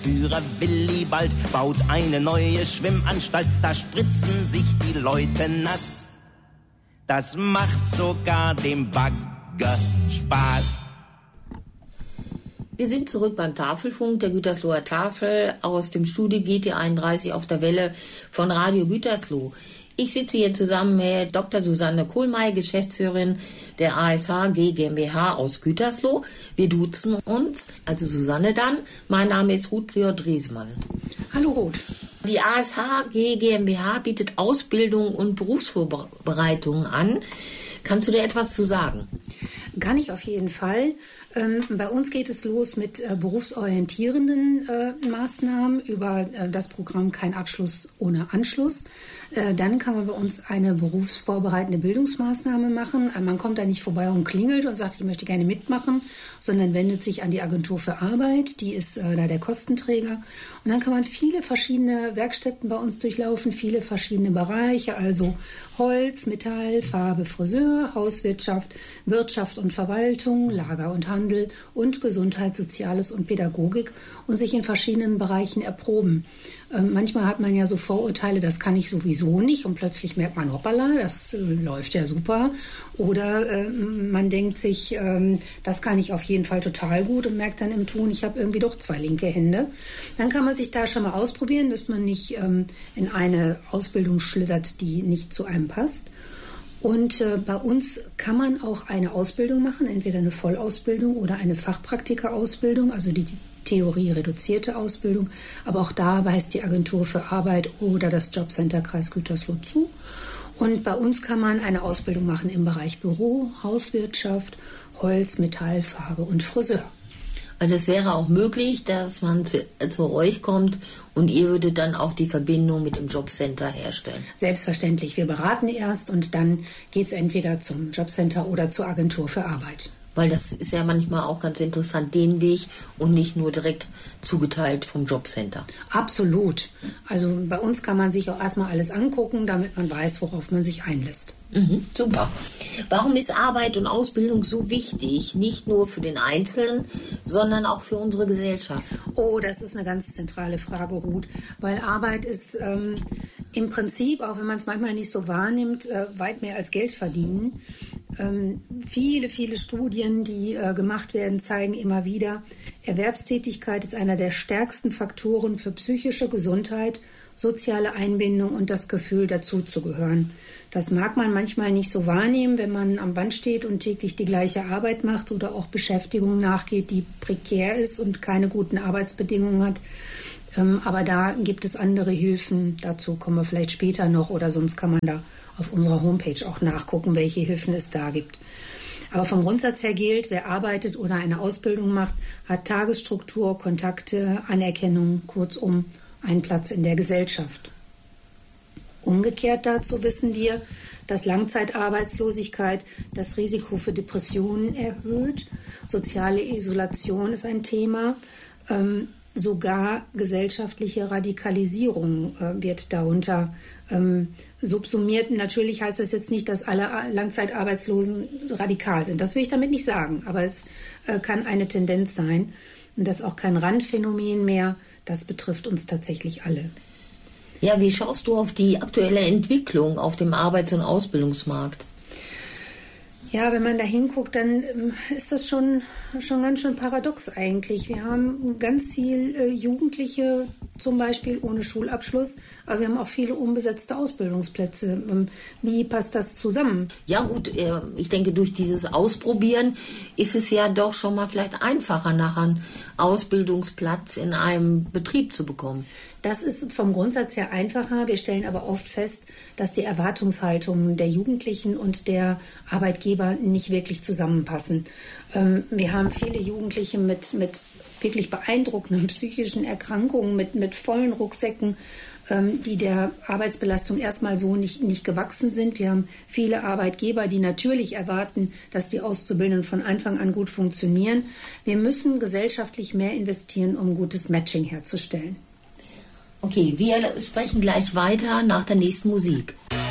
Führer Willibald baut eine neue Schwimmanstalt, da spritzen sich die Leute nass. Das macht sogar dem Bagger Spaß. Wir sind zurück beim Tafelfunk der Gütersloher Tafel aus dem Studio GT31 auf der Welle von Radio Gütersloh. Ich sitze hier zusammen mit Dr. Susanne Kohlmeier, Geschäftsführerin der ASH GmbH aus Gütersloh. Wir duzen uns, also Susanne dann. Mein Name ist Ruth Prior-Driesmann. Hallo Ruth. Die ASH GmbH bietet Ausbildung und Berufsvorbereitungen an. Kannst du da etwas zu sagen? Kann ich auf jeden Fall. Bei uns geht es los mit berufsorientierenden Maßnahmen über das Programm Kein Abschluss ohne Anschluss. Dann kann man bei uns eine berufsvorbereitende Bildungsmaßnahme machen. Man kommt da nicht vorbei und klingelt und sagt, ich möchte gerne mitmachen, sondern wendet sich an die Agentur für Arbeit. Die ist da der Kostenträger. Und dann kann man viele verschiedene Werkstätten bei uns durchlaufen, viele verschiedene Bereiche, also Holz, Metall, Farbe, Friseur, Hauswirtschaft, Wirtschaft und Verwaltung, Lager und Handel und Gesundheit, Soziales und Pädagogik und sich in verschiedenen Bereichen erproben. Manchmal hat man ja so Vorurteile, das kann ich sowieso nicht und plötzlich merkt man, hoppala, das läuft ja super. Oder man denkt sich, das kann ich auf jeden Fall total gut und merkt dann im Tun, ich habe irgendwie doch 2 linke Hände. Dann kann man sich da schon mal ausprobieren, dass man nicht in eine Ausbildung schlittert, die nicht zu einem passt. Und bei uns kann man auch eine Ausbildung machen, entweder eine Vollausbildung oder eine Fachpraktika-Ausbildung, also die Theorie-reduzierte Ausbildung. Aber auch da weist die Agentur für Arbeit oder das Jobcenter Kreis Gütersloh zu. Und bei uns kann man eine Ausbildung machen im Bereich Büro, Hauswirtschaft, Holz, Metall, Farbe und Friseur. Also es wäre auch möglich, dass man zu euch kommt und ihr würdet dann auch die Verbindung mit dem Jobcenter herstellen. Selbstverständlich. Wir beraten erst und dann geht es entweder zum Jobcenter oder zur Agentur für Arbeit. Weil das ist ja manchmal auch ganz interessant, den Weg und nicht nur direkt zugeteilt vom Jobcenter. Absolut. Also bei uns kann man sich auch erstmal alles angucken, damit man weiß, worauf man sich einlässt. Super. Warum ist Arbeit und Ausbildung so wichtig? Nicht nur für den Einzelnen, sondern auch für unsere Gesellschaft. Oh, das ist eine ganz zentrale Frage, Ruth. Weil Arbeit ist im Prinzip, auch wenn man es manchmal nicht so wahrnimmt, weit mehr als Geld verdienen. Viele Studien, die gemacht werden, zeigen immer wieder, Erwerbstätigkeit ist einer der stärksten Faktoren für psychische Gesundheit, soziale Einbindung und das Gefühl, dazuzugehören. Das mag man manchmal nicht so wahrnehmen, wenn man am Band steht und täglich die gleiche Arbeit macht oder auch Beschäftigung nachgeht, die prekär ist und keine guten Arbeitsbedingungen hat. Aber da gibt es andere Hilfen. Dazu kommen wir vielleicht später noch oder sonst kann man da auf unserer Homepage auch nachgucken, welche Hilfen es da gibt. Aber vom Grundsatz her gilt, wer arbeitet oder eine Ausbildung macht, hat Tagesstruktur, Kontakte, Anerkennung, kurzum einen Platz in der Gesellschaft. Umgekehrt dazu wissen wir, dass Langzeitarbeitslosigkeit das Risiko für Depressionen erhöht. Soziale Isolation ist ein Thema. Sogar gesellschaftliche Radikalisierung wird darunter subsumiert. Natürlich heißt das jetzt nicht, dass alle Langzeitarbeitslosen radikal sind. Das will ich damit nicht sagen. Aber es kann eine Tendenz sein. Und das ist auch kein Randphänomen mehr. Das betrifft uns tatsächlich alle. Ja, wie schaust du auf die aktuelle Entwicklung auf dem Arbeits- und Ausbildungsmarkt? Ja, wenn man da hinguckt, dann ist das schon ganz schön paradox eigentlich. Wir haben ganz viel Jugendliche zum Beispiel ohne Schulabschluss, aber wir haben auch viele unbesetzte Ausbildungsplätze. Wie passt das zusammen? Ja gut, ich denke, durch dieses Ausprobieren ist es ja doch schon mal vielleicht einfacher, nachher einen Ausbildungsplatz in einem Betrieb zu bekommen. Das ist vom Grundsatz her einfacher. Wir stellen aber oft fest, dass die Erwartungshaltungen der Jugendlichen und der Arbeitgeber nicht wirklich zusammenpassen. Wir haben viele Jugendliche mit wirklich beeindruckenden psychischen Erkrankungen, mit vollen Rucksäcken, die der Arbeitsbelastung erstmal so nicht gewachsen sind. Wir haben viele Arbeitgeber, die natürlich erwarten, dass die Auszubildenden von Anfang an gut funktionieren. Wir müssen gesellschaftlich mehr investieren, um gutes Matching herzustellen. Okay, wir sprechen gleich weiter nach der nächsten Musik.